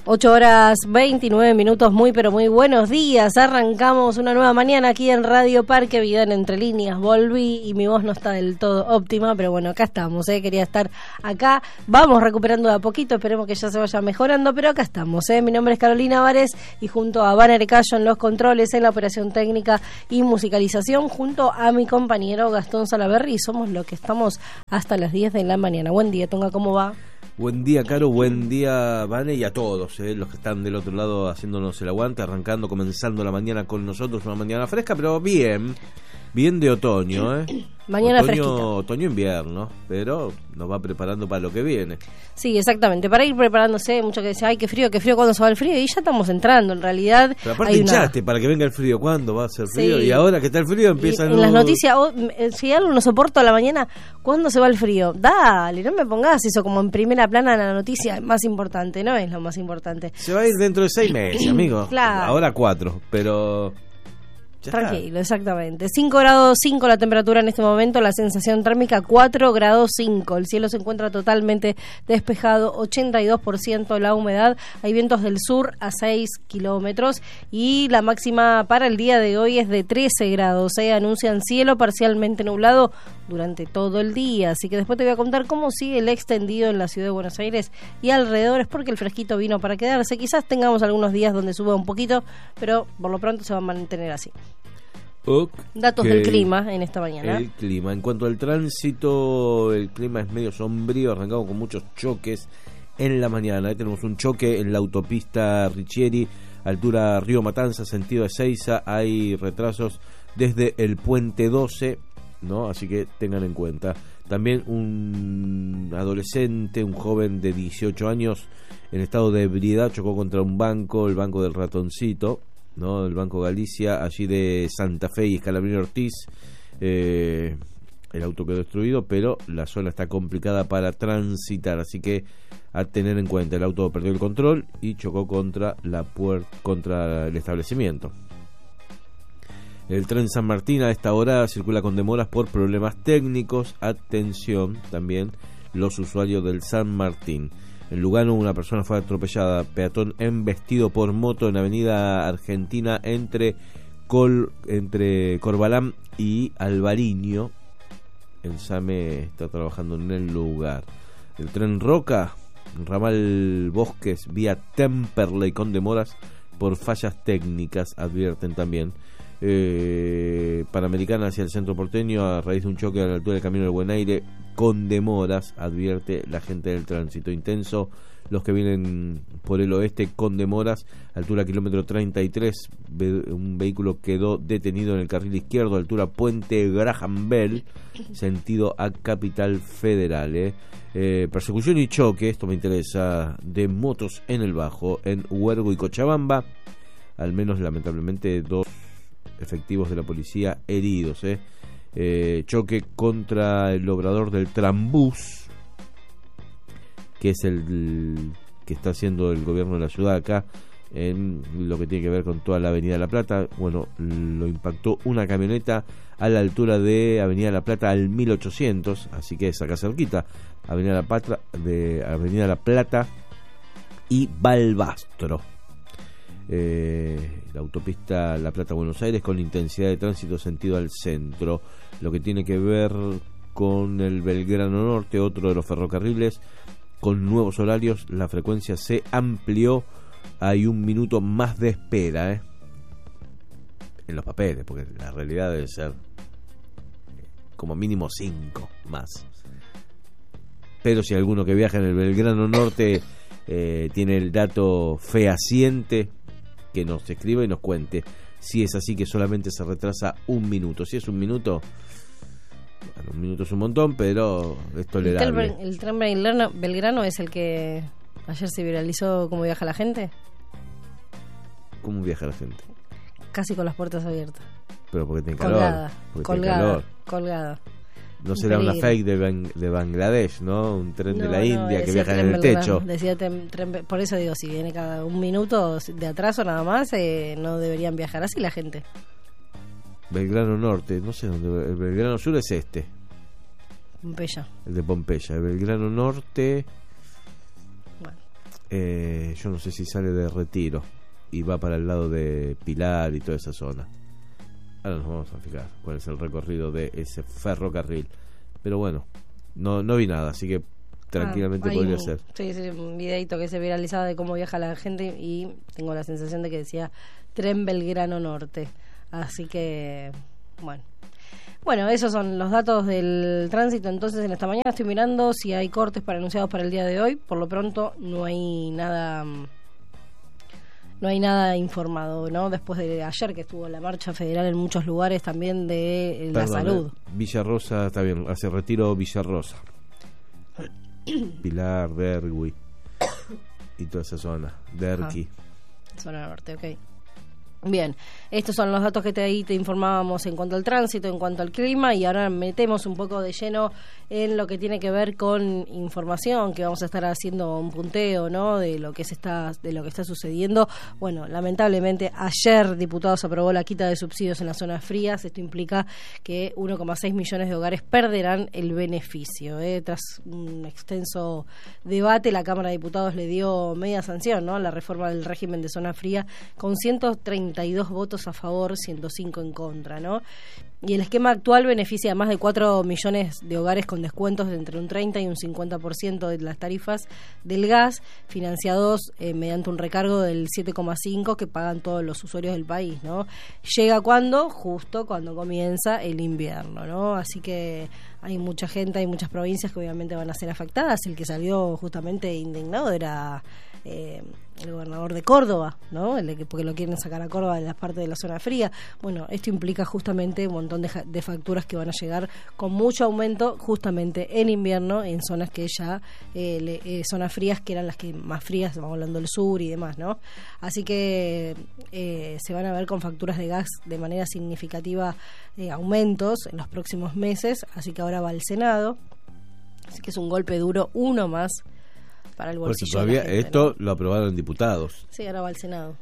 8:29, muy pero muy buenos días. Arrancamos una nueva mañana aquí en Radio Parque Vida en Entre Líneas. Volví y mi voz no está del todo óptima, pero bueno, acá estamos, quería estar acá. Vamos recuperando de a poquito, esperemos que ya se vaya mejorando, pero acá estamos. Mi nombre es Carolina Vares y junto a Banner Cayo en los controles, en la operación técnica y musicalización, junto a mi compañero Gastón Salaverry, somos los que estamos hasta las 10 de la mañana. Buen día, Tonga, ¿cómo va? Buen día, Caro, buen día, Vane, y a todos, los que están del otro lado haciéndonos el aguante, arrancando, comenzando la mañana con nosotros, una mañana fresca, pero bien de otoño, Mañana fresquita. Otoño-invierno, pero nos va preparando para lo que viene. Sí, exactamente, para ir preparándose, mucho que dice, ay, qué frío, ¿cuándo se va el frío? Y ya estamos entrando, en realidad. Pero aparte hinchaste para que venga el frío, ¿cuándo va a ser frío? Sí. Y ahora que está el frío empiezan... En las noticias, si algo no soporto a la mañana, ¿cuándo se va el frío? Dale, no me pongas eso como en primera plana en la noticia más importante, no es lo más importante. Se va a ir dentro de 6 meses, amigo. Claro. Ahora 4, pero... Tranquilo, exactamente. 5 grados 5 la temperatura en este momento, la sensación térmica 4 grados 5. El cielo se encuentra totalmente despejado, 82% la humedad. Hay vientos del sur a 6 kilómetros y la máxima para el día de hoy es de 13 grados. Anuncian cielo parcialmente nublado durante todo el día. Así que después te voy a contar cómo sigue el extendido en la ciudad de Buenos Aires y alrededores, porque el fresquito vino para quedarse. Quizás tengamos algunos días donde suba un poquito, pero por lo pronto se va a mantener así. Datos del clima en esta mañana. El clima, en cuanto al tránsito, el clima es medio sombrío, arrancamos con muchos choques en la mañana. Ahí tenemos un choque en la autopista Richieri, altura Río Matanza, sentido Ezeiza. Hay retrasos desde el puente 12, ¿no? Así que tengan en cuenta. También un adolescente, un joven de 18 años en estado de ebriedad, chocó contra un banco, el Banco del Ratoncito, ¿no? El Banco Galicia, allí de Santa Fe y Escalabrini Ortiz. El auto quedó destruido, pero la zona está complicada para transitar, así que a tener en cuenta. El auto perdió el control y chocó contra contra el establecimiento. El tren San Martín a esta hora circula con demoras por problemas técnicos. Atención también los usuarios del San Martín. En Lugano una persona fue atropellada, peatón embestido por moto en Avenida Argentina entre Corbalán y Alvariño. El SAME está trabajando en el lugar. El tren Roca, ramal Bosques, vía Temperley con demoras por fallas técnicas, advierten también. Panamericana hacia el centro porteño a raíz de un choque a la altura del Camino del Buen Aire con demoras, advierte la gente del tránsito intenso. Los que vienen por el oeste con demoras, altura kilómetro 33, un vehículo quedó detenido en el carril izquierdo, altura Puente Graham Bell, sentido a Capital Federal. Persecución y choque, esto me interesa, de motos en el Bajo, en Huergo y Cochabamba, al menos lamentablemente 2 efectivos de la policía heridos. Choque contra el obrador del Trambús, que es el que está haciendo el gobierno de la ciudad acá en lo que tiene que ver con toda la Avenida La Plata. Bueno, lo impactó una camioneta a la altura de Avenida La Plata al 1800, así que es acá cerquita, Avenida La Plata y Balbastro. La autopista La Plata-Buenos Aires con intensidad de tránsito sentido al centro. Lo que tiene que ver con el Belgrano Norte, otro de los ferrocarriles, con nuevos horarios, la frecuencia se amplió. Hay 1 minuto más de espera, en los papeles, porque la realidad debe ser como mínimo 5 más. Pero si alguno que viaja en el Belgrano Norte tiene el dato fehaciente, que nos escriba y nos cuente si es así, que solamente se retrasa 1 minuto. Si es 1 minuto, bueno, 1 minuto es un montón, pero es tolerable. ¿El tren Belgrano es el que ayer se viralizó cómo viaja la gente? ¿Cómo viaja la gente? Casi con las puertas abiertas. Pero porque tiene calor. Colgada. No será una fake de Bangladesh, ¿no? Un tren de la India que viaja en el techo. Decía por eso digo, si viene cada 1 minuto de atraso nada más, no deberían viajar así la gente. Belgrano Norte, no sé dónde. El Belgrano Sur es este. Pompeya. El de Pompeya. El Belgrano Norte. Bueno, yo no sé si sale de Retiro y va para el lado de Pilar y toda esa zona. Ahora nos vamos a fijar cuál es el recorrido de ese ferrocarril. Pero bueno, no vi nada, así que tranquilamente podría ser. Sí, un videito que se viralizaba de cómo viaja la gente y tengo la sensación de que decía Tren Belgrano Norte. Así que, bueno, esos son los datos del tránsito. Entonces, en esta mañana estoy mirando si hay cortes anunciados para el día de hoy. Por lo pronto, no hay nada informado, ¿no? Después de ayer que estuvo la marcha federal en muchos lugares también de la salud. Villarrosa, está bien, hace Retiro Villarrosa. Pilar, Dergui y toda esa zona. Derqui. Zona norte, ok. Bien, estos son los datos que te informábamos en cuanto al tránsito, en cuanto al clima, y ahora metemos un poco de lleno en lo que tiene que ver con información, que vamos a estar haciendo un punteo, ¿no? de lo que está sucediendo. Bueno, lamentablemente ayer diputados aprobó la quita de subsidios en las zonas frías. Esto implica que 1,6 millones de hogares perderán el beneficio. Tras un extenso debate, la Cámara de Diputados le dio media sanción, ¿no? La reforma del régimen de zona fría con 132 votos a favor, 105 en contra, ¿no? Y el esquema actual beneficia a más de 4 millones de hogares con descuentos de entre un 30 y un 50% de las tarifas del gas, financiados mediante un recargo del 7,5% que pagan todos los usuarios del país, ¿no? ¿Llega cuándo? Justo cuando comienza el invierno, ¿no? Así que hay mucha gente, hay muchas provincias que obviamente van a ser afectadas. El que salió justamente indignado era el gobernador de Córdoba, ¿no? Porque lo quieren sacar a Córdoba de las partes de la zona fría. Bueno, esto implica justamente un montón de facturas que van a llegar con mucho aumento justamente en invierno en zonas que ya zonas frías, que eran las que más frías, estamos hablando del sur y demás, ¿no? Así que se van a ver con facturas de gas de manera significativa, aumentos en los próximos meses. Así que ahora va al Senado, así que es un golpe duro, uno más para el bolsillo. Todavía de la gente, esto, ¿no? Lo aprobaron diputados. Sí, ahora va al Senado.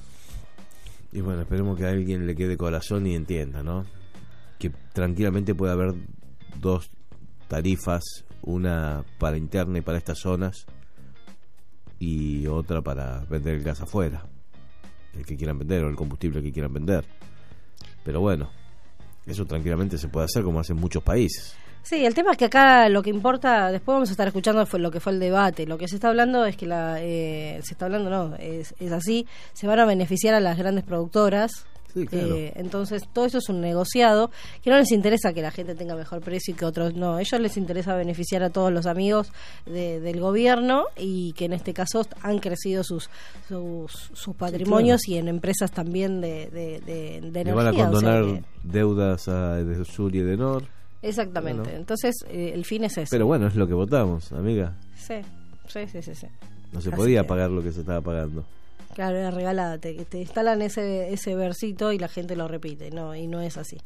Y bueno, esperemos que a alguien le quede corazón y entienda, ¿no? Que tranquilamente puede haber dos tarifas, una para interna y para estas zonas y otra para vender el gas afuera, el que quieran vender, o el combustible que quieran vender. Pero bueno, eso tranquilamente se puede hacer como hacen muchos países. Sí, el tema es que acá lo que importa, después vamos a estar escuchando lo que fue el debate. Lo que se está hablando es que es así, se van a beneficiar a las grandes productoras. Sí, claro. Entonces todo eso es un negociado que no les interesa que la gente tenga mejor precio y que otros no. A ellos les interesa beneficiar a todos los amigos del gobierno, y que en este caso han crecido sus patrimonios, sí, claro, y en empresas también de energía. Le van a condonar deudas a Edesur y Edenor. Exactamente, bueno. Entonces el fin es ese. Pero bueno, es lo que votamos, amiga. Sí. No se podía pagar lo que se estaba pagando. Claro, era regalada, te instalan ese versito y la gente lo repite, y no es así.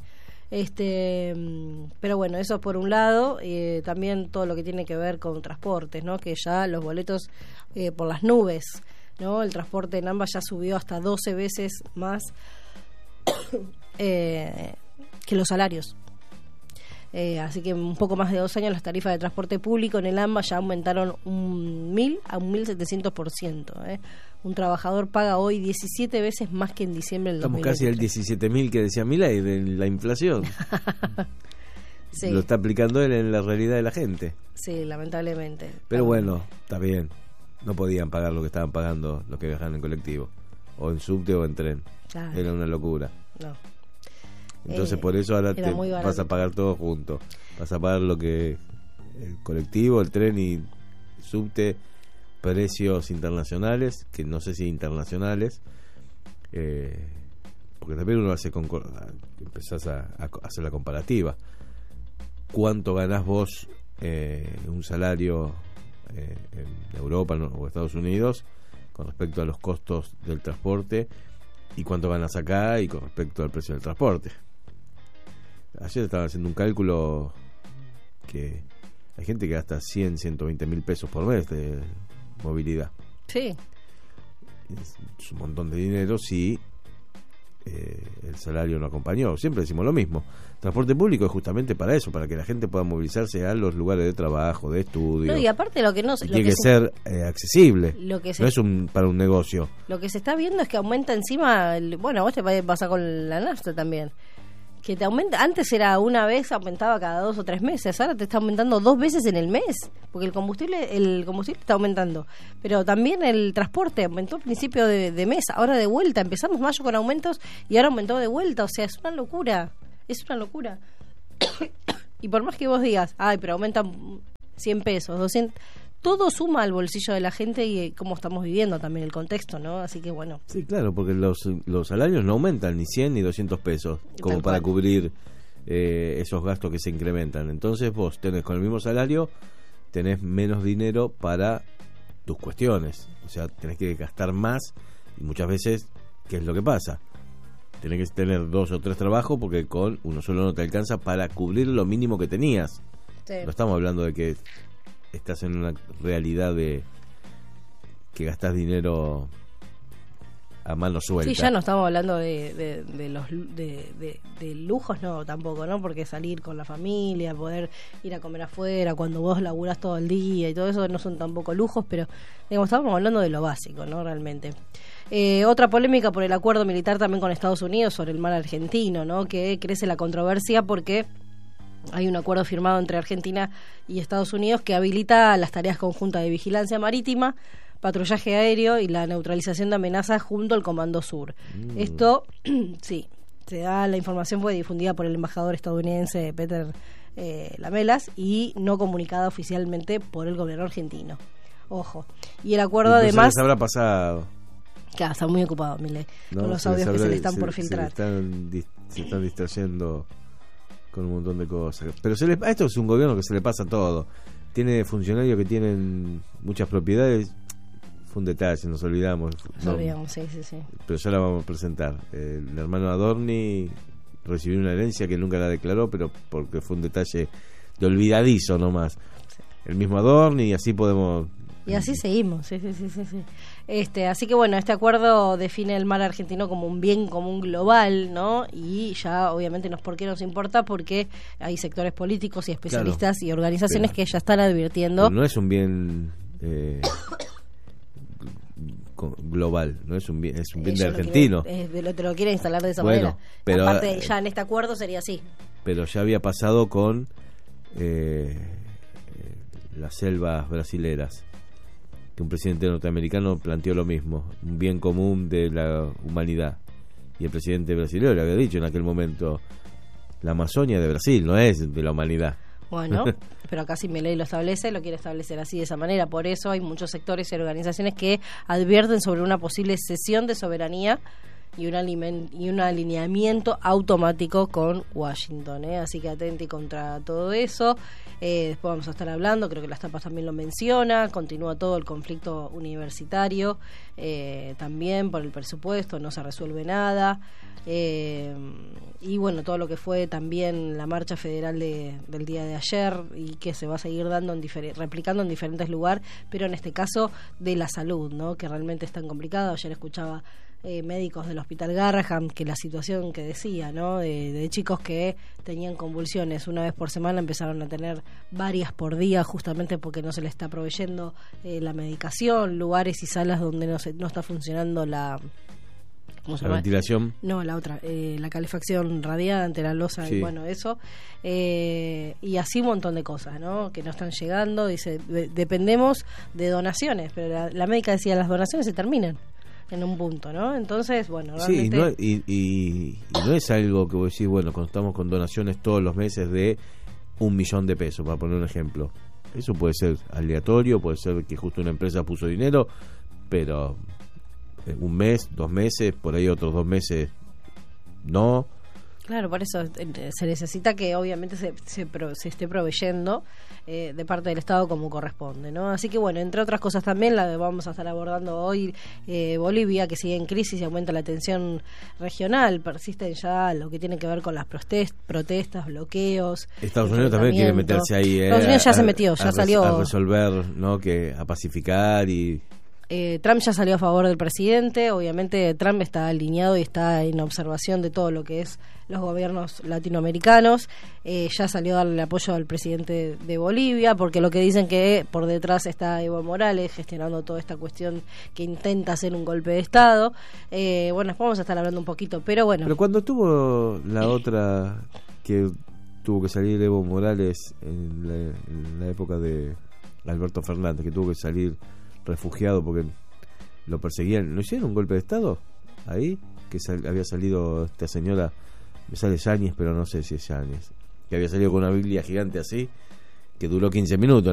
Pero bueno, eso por un lado. También todo lo que tiene que ver con transportes, ¿no? Que ya los boletos por las nubes, ¿no? El transporte en ambas ya subió hasta 12 veces más que los salarios. Así que en un poco más de 2 años las tarifas de transporte público en el AMBA ya aumentaron un 1.000 a un 1.700%. Un trabajador paga hoy 17 veces más que en diciembre del 2023. Estamos casi al 17.000 que decía Milei de la inflación. Sí. Lo está aplicando él en la realidad de la gente. Sí, lamentablemente. Pero bueno, está bien. No podían pagar lo que estaban pagando los que viajaban en colectivo, o en subte o en tren. Claro. Era una locura. No. Entonces por eso ahora te vas a pagar todo junto. Vas a pagar lo que el colectivo, el tren y subte, precios internacionales, que no sé si internacionales, porque también uno empezás a hacer la comparativa. ¿Cuánto ganás vos un salario en Europa o Estados Unidos con respecto a los costos del transporte, y cuánto ganas acá y con respecto al precio del transporte? Ayer estaba haciendo un cálculo que hay gente que gasta 120 mil pesos por mes de movilidad. Sí. Es un montón de dinero si el salario no acompañó. Siempre decimos lo mismo. Transporte público es justamente para eso, para que la gente pueda movilizarse a los lugares de trabajo, de estudio. No, y aparte lo que no tiene que ser accesible. No es para un negocio. Lo que se está viendo es que aumenta encima, bueno, vos te pasa con la nafta también. Que te aumenta, antes era una vez, aumentaba cada 2 o 3 meses, ahora te está aumentando 2 veces en el mes, porque el combustible está aumentando, pero también el transporte aumentó a principio de mes, ahora de vuelta, empezamos mayo con aumentos y ahora aumentó de vuelta, o sea, es una locura. Y por más que vos digas, ay, pero aumentan 100 pesos, 200, todo suma al bolsillo de la gente y cómo estamos viviendo también el contexto, ¿no? Así que bueno. Sí, claro, porque los salarios no aumentan ni 100 ni 200 pesos como para cubrir esos gastos que se incrementan. Entonces vos tenés con el mismo salario, tenés menos dinero para tus cuestiones. O sea, tenés que gastar más y muchas veces, ¿qué es lo que pasa? Tenés que tener 2 o 3 trabajos porque con uno solo no te alcanza para cubrir lo mínimo que tenías. Sí. No estamos hablando de que estás en una realidad de que gastás dinero a mano suelta. Sí, ya no estamos hablando de lujos, no, tampoco, ¿no? Porque salir con la familia, poder ir a comer afuera, cuando vos laburás todo el día y todo eso no son tampoco lujos, pero digamos, estamos hablando de lo básico, ¿no? Realmente. Otra polémica por el acuerdo militar también con Estados Unidos sobre el mar argentino, ¿no? Que crece la controversia porque hay un acuerdo firmado entre Argentina y Estados Unidos que habilita las tareas conjuntas de vigilancia marítima, patrullaje aéreo y la neutralización de amenazas junto al Comando Sur. Esto, sí, la información fue difundida por el embajador estadounidense Peter Lamelas y no comunicada oficialmente por el gobierno argentino. Ojo. Y el acuerdo además... ¿Qué habrá pasado? Claro, está muy ocupado, Milei, con los audios que se le están por filtrar. Se están distrayendo con un montón de cosas. Pero esto es un gobierno que se le pasa todo. Tiene funcionarios que tienen muchas propiedades. Fue un detalle, nos olvidamos. Sí. Pero ya la vamos a presentar. El hermano Adorni recibió una herencia que nunca la declaró, pero porque fue un detalle de olvidadizo nomás. Sí. El mismo Adorni, y así podemos... Y así seguimos, sí. Así que bueno, este acuerdo define el mar argentino como un bien común global, ¿no? Y ya obviamente ¿por qué nos importa? Porque hay sectores políticos y especialistas, claro, y organizaciones que ya están advirtiendo. No es un bien global, no es un bien, es un bien de argentino. Te lo quieren instalar de esa manera. Pero aparte ya en este acuerdo sería así. Pero ya había pasado con las selvas brasileras, que un presidente norteamericano planteó lo mismo, un bien común de la humanidad, y el presidente brasileño le había dicho en aquel momento, la Amazonia de Brasil no es de la humanidad. Bueno, pero acá si Milei lo quiere establecer así, de esa manera. Por eso hay muchos sectores y organizaciones que advierten sobre una posible cesión de soberanía y un alineamiento automático con Washington, así que atenti contra todo eso. Después vamos a estar hablando, creo que las tapas también lo menciona, continúa todo el conflicto universitario, también por el presupuesto, no se resuelve nada, y bueno, todo lo que fue también la marcha federal del día de ayer y que se va a seguir dando replicando en diferentes lugares, pero en este caso de la salud, ¿no? Que realmente es tan complicado. Ayer escuchaba médicos del Hospital Garrahan, que la situación que decía, ¿no? De chicos que tenían convulsiones una vez por semana, empezaron a tener varias por día, justamente porque no se les está proveyendo la medicación, lugares y salas donde no está funcionando la ventilación. No, la otra, la calefacción radiante, la losa, sí. Y bueno, eso. Y así un montón de cosas, ¿no? Que no están llegando. Dice, dependemos de donaciones, pero la médica decía, las donaciones se terminan en un punto, ¿no? Entonces, bueno, realmente... Sí, y no es algo que vos decís, bueno, contamos con donaciones todos los meses de 1 millón de pesos, para poner un ejemplo. Eso puede ser aleatorio, puede ser que justo una empresa puso dinero, pero 1 mes, 2 meses, por ahí otros 2 meses no. Claro, por eso se necesita que obviamente se esté proveyendo de parte del Estado como corresponde, ¿no? Así que bueno, entre otras cosas también la vamos a estar abordando hoy, Bolivia, que sigue en crisis y aumenta la tensión regional, persisten ya lo que tiene que ver con las protestas, bloqueos. Estados Unidos también quiere meterse ahí. Estados Unidos ya se metió, ya salió. A resolver, ¿no? A pacificar y... Trump ya salió a favor del presidente. Obviamente Trump está alineado y está en observación de todo lo que es los gobiernos latinoamericanos. Ya salió a darle el apoyo al presidente de Bolivia, porque lo que dicen que por detrás está Evo Morales gestionando toda esta cuestión que intenta hacer un golpe de Estado. Bueno, después vamos a estar hablando un poquito, pero bueno. Pero cuando tuvo la otra que tuvo que salir Evo Morales en la época de Alberto Fernández, que tuvo que salir refugiado porque lo perseguían, ¿no hicieron un golpe de Estado? Ahí, que había salido esta señora, me sale Yáñez, pero no sé si es Yáñez, que había salido con una Biblia gigante así, que duró 15 minutos.